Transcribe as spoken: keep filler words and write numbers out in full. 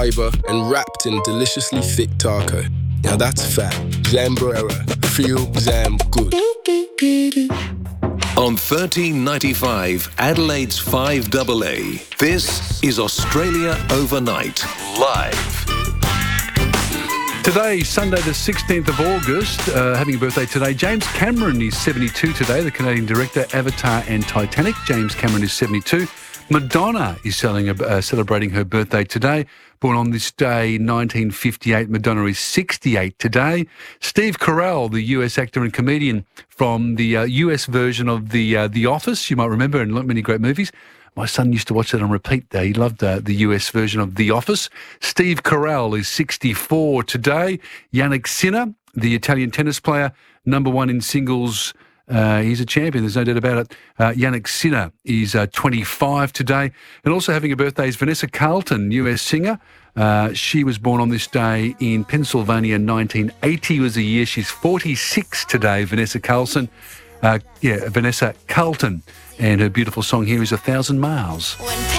fiber and wrapped in deliciously thick taco. Now that's fat. Zambrera. Feel Zam good. On thirteen ninety-five, Adelaide's five A A, this is Australia Overnight, live. Today, Sunday the sixteenth of August, uh, having a birthday today. James Cameron is seventy-two today, the Canadian director, Avatar and Titanic. James Cameron is seventy-two. Madonna is selling, uh, celebrating her birthday today. Born on this day, nineteen fifty-eight, Madonna is sixty-eight today. Steve Carell, the U S actor and comedian from the uh, U S version of The uh, The Office, you might remember, and many great movies. My son used to watch that on repeat there. He loved uh, the U S version of The Office. Steve Carell is sixty-four today. Yannick Sinner, the Italian tennis player, number one in singles. Uh, he's a champion, there's no doubt about it. Uh, Yannick Sinner is uh, twenty-five today. And also having a birthday is Vanessa Carlton, U S singer. Uh, she was born on this day in Pennsylvania. nineteen eighty was the year. She's forty-six today, Vanessa Carlton. Uh, yeah, Vanessa Carlton. And her beautiful song here is A Thousand Miles.